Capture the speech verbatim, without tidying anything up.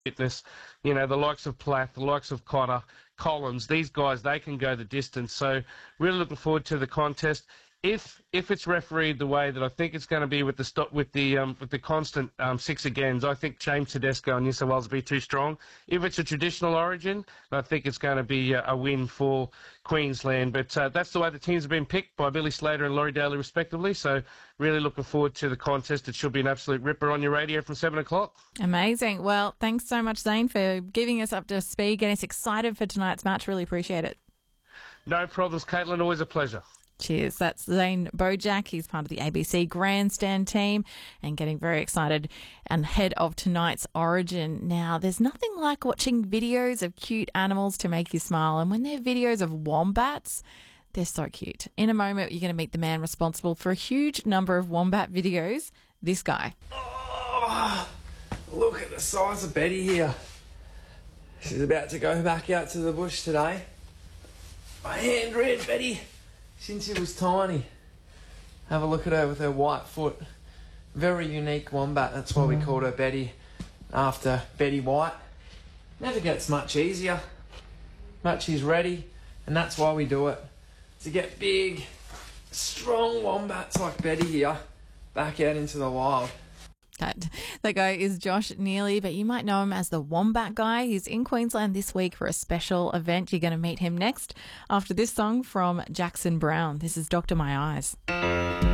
fitness. You know, the likes of Plath, the likes of Cotter, Collins, these guys, they can go the distance. So really looking forward to the contest. If if it's refereed the way that I think it's going to be with the stop with the um, with the constant um, six agains, I think James Tedesco and New South Wales will be too strong. If it's a traditional origin, I think it's going to be a, a win for Queensland. But uh, that's the way the teams have been picked by Billy Slater and Laurie Daly respectively. So really looking forward to the contest. It should be an absolute ripper on your radio from seven o'clock. Amazing. Well, thanks so much, Zane, for giving us up to speed, getting us excited for tonight's match. Really appreciate it. No problems, Caitlin. Always a pleasure. Cheers. That's Zane Bojack. He's part of the A B C Grandstand team and getting very excited and ahead of tonight's Origin. Now, there's nothing like watching videos of cute animals to make you smile. And when they're videos of wombats, they're so cute. In a moment, you're going to meet the man responsible for a huge number of wombat videos, this guy. Oh, look at the size of Betty here. She's about to go back out to the bush today. My hand red, Betty. Since she was tiny. Have a look at her with her white foot. Very unique wombat. That's why we called her Betty, after Betty White. Never gets much easier. Much is ready, and that's why we do it. To get big, strong wombats like Betty here back out into the wild. That, that guy is Josh Neely, but you might know him as the Wombat Guy. He's in Queensland this week for a special event. You're going to meet him next after this song from Jackson Brown. This is Doctor My Eyes.